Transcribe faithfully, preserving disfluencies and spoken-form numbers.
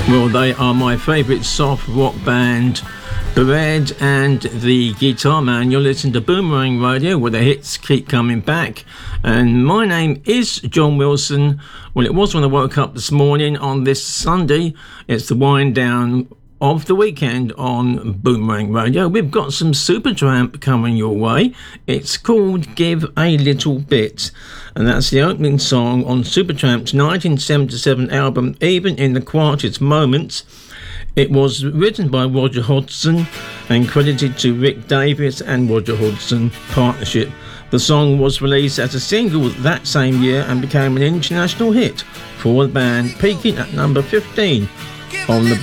Well, they are my favourite soft rock band, Bread and the Guitar Man. You're listening to Boomerang Radio, where the hits keep coming back. And my name is John Wilson. Well, it was when I woke up this morning on this Sunday. It's the wind down of the weekend on Boomerang Radio. We've got some Supertramp coming your way. It's called Give a Little Bit, and that's the opening song on Supertramp's nineteen seventy-seven album Even in the Quietest Moments. It was written by Roger Hodgson and credited to Rick Davies and Roger Hodgson partnership. The song was released as a single that same year and became an international hit for the band, peaking at number fifteen on the